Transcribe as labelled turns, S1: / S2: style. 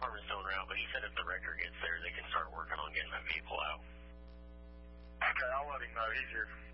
S1: department's still en route, but he said if the wrecker gets there, they can start working on getting that vehicle out.
S2: Okay, I'll let him know. He's here.